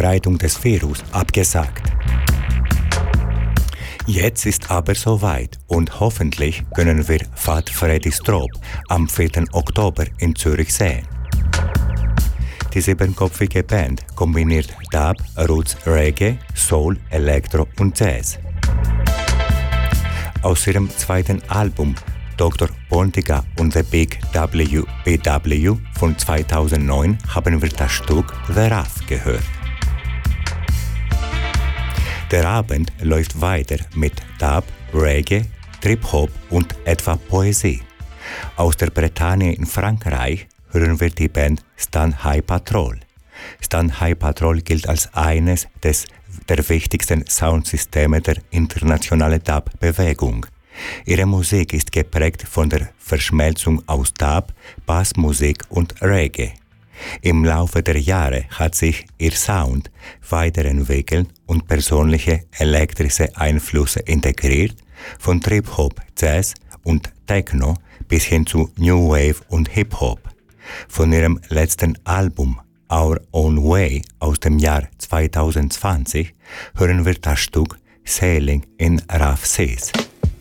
Verbreitung des Virus abgesagt. Jetzt ist aber soweit und hoffentlich können wir Fat Freddy Strobe am 4. Oktober in Zürich sehen. Die siebenköpfige Band kombiniert Dub, Roots, Reggae, Soul, Elektro und Jazz. Aus ihrem zweiten Album Dr. Pontica und The Big WBW von 2009 haben wir das Stück The Rough gehört. Der Abend läuft weiter mit Dub, Reggae, Trip-Hop und etwa Poesie. Aus der Bretagne in Frankreich hören wir die Band Stand High Patrol. Stand High Patrol gilt als eines der wichtigsten Soundsysteme der internationalen Dub-Bewegung. Ihre Musik ist geprägt von der Verschmelzung aus Dub, Bassmusik und Reggae. Im Laufe der Jahre hat sich ihr Sound weiterentwickelt und persönliche elektrische Einflüsse integriert, von Trip-Hop, Jazz und Techno bis hin zu New Wave und Hip-Hop. Von ihrem letzten Album Our Own Way aus dem Jahr 2020 hören wir das Stück Sailing in Rough Seas.